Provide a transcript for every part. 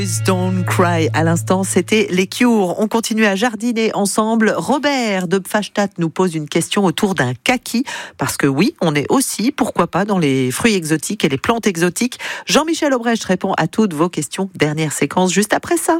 Don't Cry. À l'instant, c'était les Cure. On continue à jardiner ensemble. Robert de Pfastatt nous pose une question autour d'un kaki. Parce que oui, on est aussi, pourquoi pas, dans les fruits exotiques et les plantes exotiques. Jean-Michel Aubrecht répond à toutes vos questions. Dernière séquence juste après ça.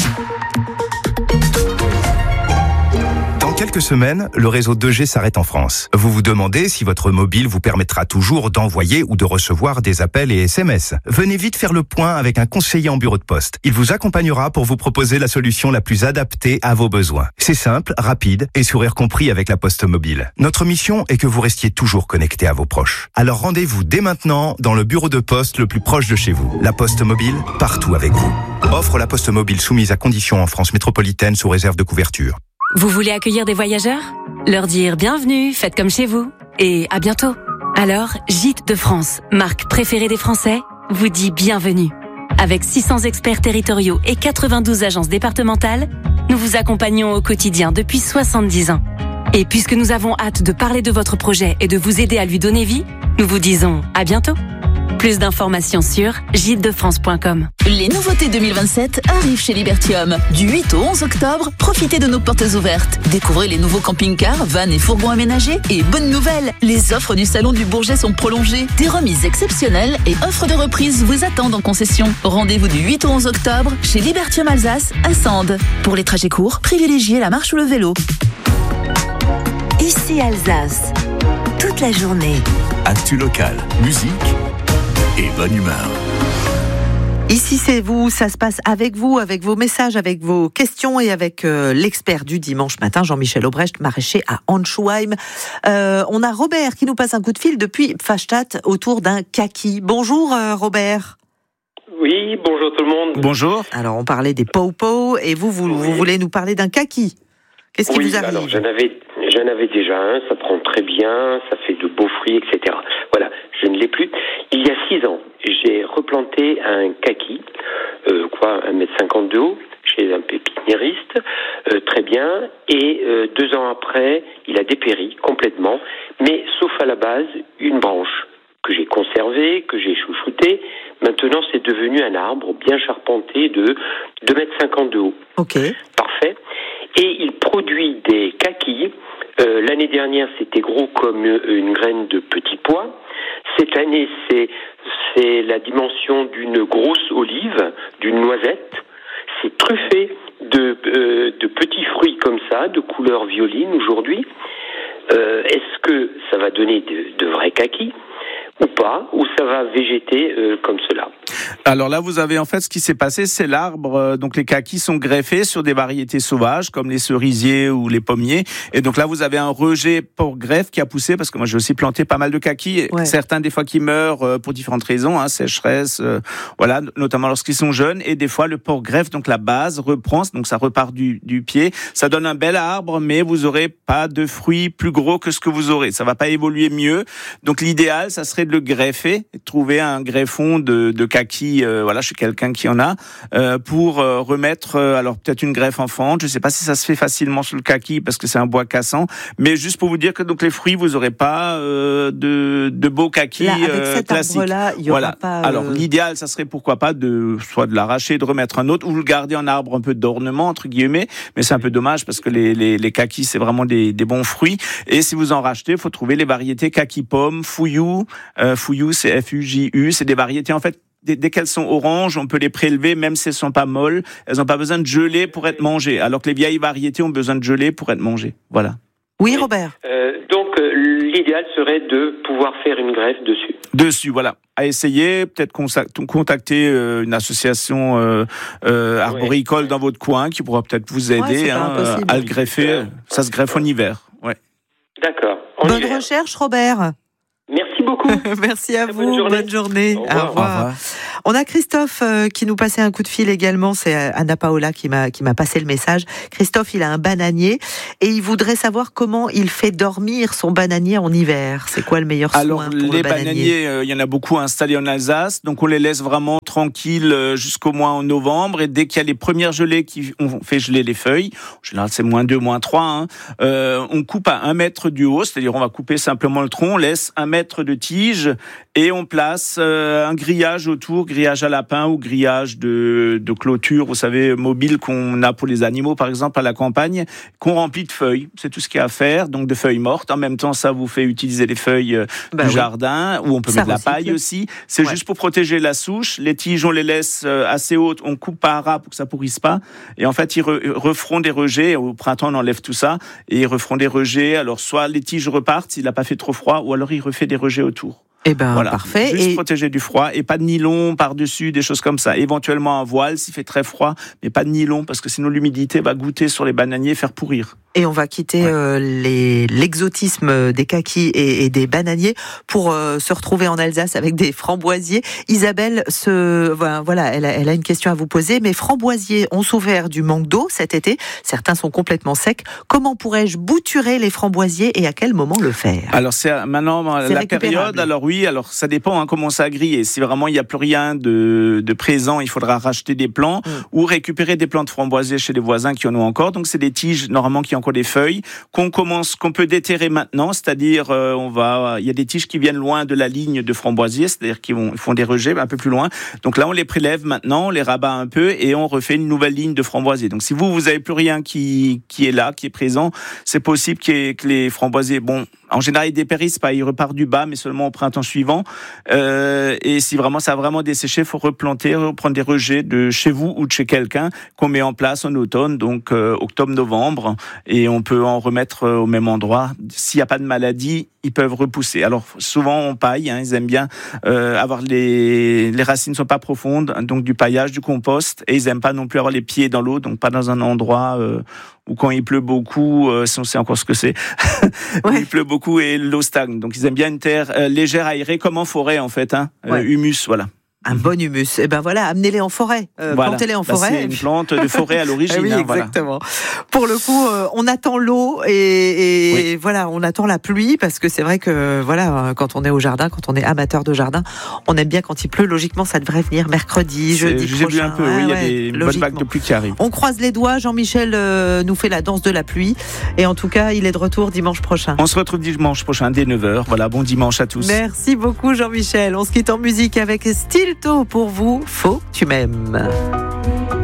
Dans quelques semaines, le réseau 2G s'arrête en France. Vous vous demandez si votre mobile vous permettra toujours d'envoyer ou de recevoir des appels et SMS. Venez vite faire le point avec un conseiller en bureau de poste. Il vous accompagnera pour vous proposer la solution la plus adaptée à vos besoins. C'est simple, rapide et sourire compris avec la Poste Mobile. Notre mission est que vous restiez toujours connecté à vos proches. Alors rendez-vous dès maintenant dans le bureau de poste le plus proche de chez vous. La Poste Mobile, partout avec vous. Offre la Poste Mobile soumise à conditions en France métropolitaine sous réserve de couverture. Vous voulez accueillir des voyageurs ? Leur dire bienvenue, faites comme chez vous et à bientôt. Alors, Gîtes de France, marque préférée des Français, vous dit bienvenue. Avec 600 experts territoriaux et 92 agences départementales, nous vous accompagnons au quotidien depuis 70 ans. Et puisque nous avons hâte de parler de votre projet et de vous aider à lui donner vie, nous vous disons à bientôt. Plus d'informations sur gîtesdefrance.com. Les nouveautés 2027 arrivent chez Libertium. Du 8 au 11 octobre, profitez de nos portes ouvertes. Découvrez les nouveaux camping-cars, vannes et fourgons aménagés. Et bonne nouvelle, les offres du Salon du Bourget sont prolongées. Des remises exceptionnelles et offres de reprise vous attendent en concession. Rendez-vous du 8 au 11 octobre chez Libertium Alsace à Sande. Pour les trajets courts, privilégiez la marche ou le vélo. Ici Alsace, toute la journée. Actu local, musique et bonne humeur. Ici c'est vous, ça se passe avec vous, avec vos messages, avec vos questions et avec l'expert du dimanche matin, Jean-Michel Aubrecht, maraîcher à Anschuheim. On a Robert qui nous passe un coup de fil depuis Pfastatt autour d'un kaki. Bonjour Robert. Oui, bonjour tout le monde. Bonjour. Alors on parlait des pow-pow et vous voulez nous parler d'un kaki. Qu'est-ce qui vous arrive ? Alors j'en avais déjà un, ça prend très bien, ça fait de beaux fruits, etc. Voilà, je ne l'ai plus. Il y a 6 ans, j'ai replanté un kaki, 1,50 m de haut, chez un pépiniériste, très bien, et 2 ans après, il a dépéri complètement, mais sauf à la base, une branche que j'ai conservée, que j'ai chouchoutée. Maintenant, c'est devenu un arbre bien charpenté de 2,50 m de haut. Ok. Parfait. Et il produit des kakis. L'année dernière, c'était gros comme une graine de petit pois. Cette année, c'est la dimension d'une grosse olive, d'une noisette. C'est truffé de petits fruits comme ça, de couleur violine aujourd'hui. Est-ce que ça va donner de vrais kakis ou pas, ou ça va végéter comme cela? Alors là, vous avez en fait ce qui s'est passé, c'est l'arbre. Donc les kakis sont greffés sur des variétés sauvages comme les cerisiers ou les pommiers. Et donc là, vous avez un rejet pour greffe qui a poussé, parce que moi j'ai aussi planté pas mal de kakis. Ouais. Certains des fois qui meurent pour différentes raisons, sécheresse, voilà, notamment lorsqu'ils sont jeunes. Et des fois le port greffe, donc la base reprend, donc ça repart du pied. Ça donne un bel arbre, mais vous aurez pas de fruits plus gros que ce que vous aurez. Ça va pas évoluer mieux. Donc l'idéal, ça serait de le greffer, trouver un greffon de kaki. Voilà, je suis quelqu'un qui en a pour remettre alors peut-être une greffe en fente. Je sais pas si ça se fait facilement sur le kaki parce que c'est un bois cassant, mais juste pour vous dire que donc les fruits, vous aurez pas de beaux kakis classiques. Arbre-là, il y aura pas. Alors l'idéal, ça serait pourquoi pas soit de l'arracher, de remettre un autre, ou le garder en arbre un peu d'ornement entre guillemets. Mais c'est un peu dommage parce que les kakis, c'est vraiment des bons fruits. Et si vous en rachetez, il faut trouver les variétés kaki pomme, fouillou. Fouillou, c'est F-U-J-U. C'est des variétés en fait. Dès qu'elles sont oranges, on peut les prélever, même si elles sont pas molles. Elles n'ont pas besoin de gelée pour être mangées, alors que les vieilles variétés ont besoin de gelée pour être mangées. Voilà. Oui, Robert. Donc, l'idéal serait de pouvoir faire une greffe dessus. Dessus, voilà. À essayer, peut-être contacter une association arboricole dans votre coin qui pourra peut-être vous aider à le greffer. Ça se greffe en hiver. Ouais. D'accord. Bonne recherche, Robert. Merci beaucoup. Merci à vous. Bonne journée. Au revoir. Au revoir. On a Christophe qui nous passait un coup de fil également. C'est Anna Paola qui m'a passé le message. Christophe, il a un bananier et il voudrait savoir comment il fait dormir son bananier en hiver. C'est quoi le meilleur soin pour le bananier ? Alors, les bananiers, il y en a beaucoup installés en Alsace. Donc, on les laisse vraiment tranquilles jusqu'au mois en novembre. Et dès qu'il y a les premières gelées qui ont fait geler les feuilles, en général, c'est -2, -3, on coupe à 1 mètre du haut. C'est-à-dire, on va couper simplement le tronc, on laisse 1 mètre de tige et on place un grillage autour, grillage à lapin ou grillage de clôture, vous savez, mobile qu'on a pour les animaux, par exemple, à la campagne, qu'on remplit de feuilles. C'est tout ce qu'il y a à faire, donc de feuilles mortes. En même temps, ça vous fait utiliser les feuilles du jardin, ou on peut mettre de la paille aussi. C'est juste pour protéger la souche. Les tiges, on les laisse assez hautes, on coupe par ras pour que ça pourrisse pas. Et en fait, ils referont des rejets. Au printemps, on enlève tout ça et ils referont des rejets. Alors, soit les tiges repartent s'il n'a pas fait trop froid, ou alors il refait des rejets autour. Eh ben, voilà. Parfait. Juste protéger du froid et pas de nylon par-dessus, des choses comme ça. Éventuellement un voile s'il fait très froid, mais pas de nylon parce que sinon l'humidité va goûter sur les bananiers et faire pourrir. Et on va quitter l'exotisme des kakis et des bananiers pour se retrouver en Alsace avec des framboisiers. Isabelle, elle a une question à vous poser. Mes framboisiers ont souffert du manque d'eau cet été. Certains sont complètement secs. Comment pourrais-je bouturer les framboisiers et à quel moment le faire ? Alors c'est maintenant la période. Alors oui, alors ça dépend comment ça a grillé. Si vraiment il n'y a plus rien de présent, il faudra racheter des plants ou récupérer des plants de framboisiers chez les voisins qui en ont encore. Donc c'est des tiges normalement qui ont encore des feuilles qu'on peut déterrer maintenant, c'est-à-dire il y a des tiges qui viennent loin de la ligne de framboisier, c'est-à-dire qu'ils font des rejets un peu plus loin. Donc là on les prélève maintenant, on les rabat un peu et on refait une nouvelle ligne de framboisier. Donc si vous avez plus rien qui est là, qui est présent, c'est possible que les framboisiers, en général ils dépérissent pas, ils repartent du bas, mais seulement au printemps suivant. Et si vraiment ça a vraiment desséché, il faut replanter, reprendre des rejets de chez vous ou de chez quelqu'un qu'on met en place en automne, donc octobre-novembre, et on peut en remettre au même endroit. S'il n'y a pas de maladie, ils peuvent repousser. Alors souvent on paille, ils aiment bien avoir les racines ne sont pas profondes, donc du paillage, du compost, et ils aiment pas non plus avoir les pieds dans l'eau, donc pas dans un endroit où quand il pleut beaucoup, si on sait encore ce que c'est, il pleut beaucoup et l'eau stagne. Donc ils aiment bien une terre légère, aérée, comme en forêt en fait, humus, voilà. Un bon humus. Et ben voilà, amenez-les en forêt. Plantez-les en forêt. C'est une plante de forêt à l'origine. Oui, exactement. Pour le coup, on attend l'eau et voilà, on attend la pluie parce que c'est vrai que quand on est au jardin, quand on est amateur de jardin, on aime bien quand il pleut. Logiquement, ça devrait venir mercredi, jeudi prochain. J'ai vu un peu, il y a des bonnes vagues de pluie qui arrivent. On croise les doigts. Jean-Michel nous fait la danse de la pluie. Et en tout cas, il est de retour dimanche prochain. On se retrouve dimanche prochain dès 9h. Voilà, bon dimanche à tous. Merci beaucoup, Jean-Michel. On se quitte en musique avec Stilto pour vous. Faut tu m'aimes.